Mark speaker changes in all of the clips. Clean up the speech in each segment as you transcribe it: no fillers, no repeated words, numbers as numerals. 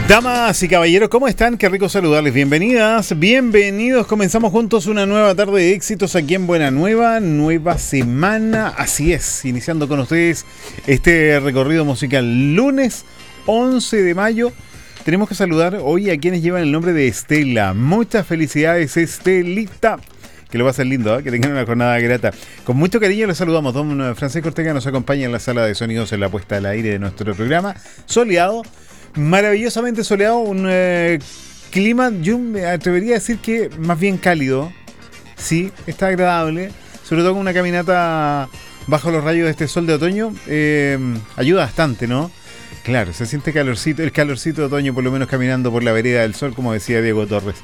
Speaker 1: Damas y caballeros, ¿cómo están? Qué rico saludarles. Bienvenidas, bienvenidos. Comenzamos juntos una nueva tarde de éxitos aquí en Buena Nueva, nueva semana. Así es, iniciando con ustedes este recorrido musical lunes 11 de mayo. Tenemos que saludar hoy a quienes llevan el nombre de Estela. Muchas felicidades, Estelita. Que lo va a ser lindo, ¿eh? Que tengan una jornada grata. Con mucho cariño les saludamos. Don Francisco Ortega nos acompaña en la sala de sonidos en la puesta al aire de nuestro programa. Soleado. Maravillosamente soleado, un clima, yo me atrevería a decir que más bien cálido. Sí, está agradable, sobre todo con una caminata bajo los rayos de este sol de otoño, ayuda bastante, ¿no? Claro, se siente calorcito, el calorcito de otoño, por lo menos caminando por la vereda del sol, como decía Diego Torres.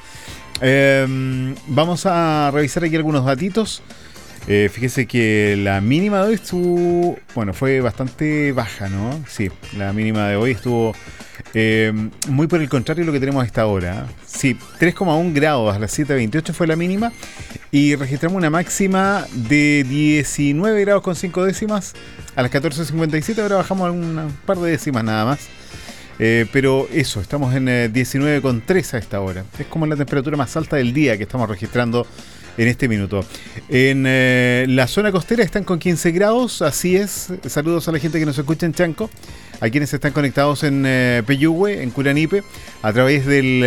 Speaker 1: Vamos a revisar aquí algunos datitos. Fíjese que la mínima de hoy estuvo, bueno, fue bastante baja, ¿no? Sí, la mínima de hoy estuvo muy por el contrario de lo que tenemos a esta hora. Sí, 3,1 grados a las 7:28 fue la mínima y registramos una máxima de 19 grados con 5 décimas a las 14:57. Ahora bajamos un par de décimas nada más. Pero eso, estamos en 19,3 a esta hora. Es como la temperatura más alta del día que estamos registrando en este minuto. En la zona costera están con 15 grados, así es. Saludos a la gente que nos escucha en Chanco, a quienes están conectados en Peyúgue, en Curanipe, a través del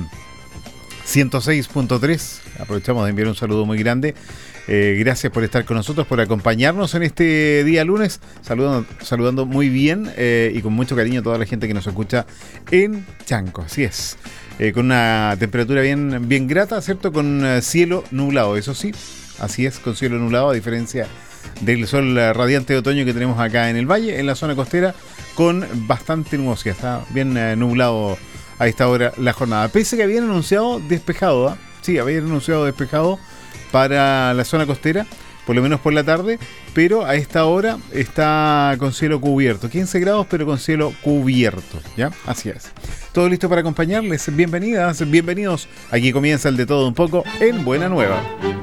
Speaker 1: 106.3. Aprovechamos de enviar un saludo muy grande. Gracias por estar con nosotros, por acompañarnos en este día lunes, saludando muy bien y con mucho cariño a toda la gente que nos escucha en Chanco, así es. Con una temperatura bien grata, ¿cierto? Con cielo nublado, eso sí, así es, con cielo nublado, a diferencia del sol radiante de otoño que tenemos acá en el valle, en la zona costera, con bastante nubosidad. Está bien nublado a esta hora la jornada, pese que habían anunciado despejado, ¿eh? Sí, habían anunciado despejado para la zona costera, por lo menos por la tarde, pero a esta hora está con cielo cubierto, 15 grados pero con cielo cubierto, ¿ya? Así es. Todo listo para acompañarles. Bienvenidas, bienvenidos. Aquí comienza el de todo un poco en Buena Nueva.